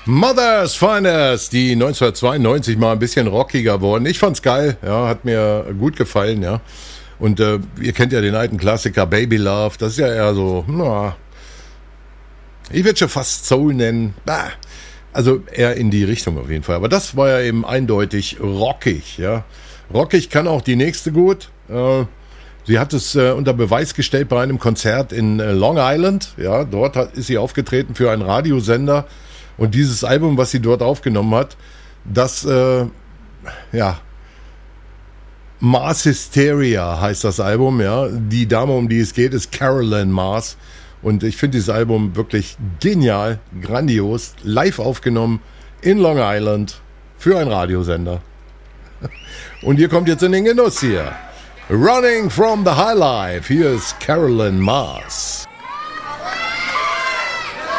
Mother's Finest, die 1992 mal ein bisschen rockiger wurden. Ich fand's geil, ja, hat mir gut gefallen, ja. Und ihr kennt ja den alten Klassiker Baby Love, das ist ja eher so, ich würde schon fast Soul nennen, also eher in die Richtung auf jeden Fall. Aber das war ja eben eindeutig rockig, ja. Rockig kann auch die nächste gut. Sie hat es unter Beweis gestellt bei einem Konzert in Long Island. Ja, dort ist sie aufgetreten für einen Radiosender. Und dieses Album, was sie dort aufgenommen hat, das, Mars Hysteria heißt das Album. Ja, die Dame, um die es geht, ist Carolyn Mars. Und ich finde dieses Album wirklich genial, grandios, live aufgenommen in Long Island für einen Radiosender. Und ihr kommt jetzt in den Genuss hier. Running from the High Life. Hier ist Carolyn Mars.